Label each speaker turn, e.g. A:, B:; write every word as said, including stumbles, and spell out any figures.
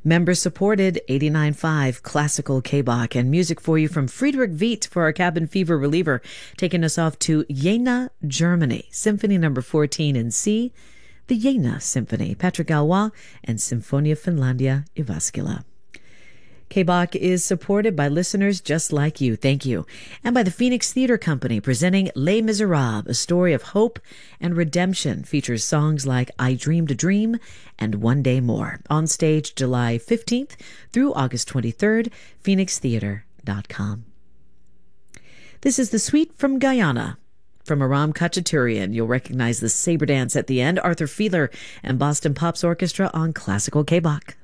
A: Member-supported eighty-nine point five Classical K-Bach, and music for you from Friedrich Wiet for our cabin fever reliever, taking us off to Jena, Germany. Symphony number fourteen in C, the Jena Symphony, Patrick Galois and Sinfonia Finlandia Jyväskylä. K-Bach is supported by listeners just like you. Thank you. And by the Phoenix Theater Company, presenting Les Miserables, a story of hope and redemption. Features songs like I Dreamed a Dream and One Day More. On stage July fifteenth through August twenty-third, phoenix theater dot com. This is the Suite from Guyana. From Aram Khachaturian, you'll recognize the saber dance at the end. Arthur Fiedler and Boston Pops Orchestra on Classical K-Bach.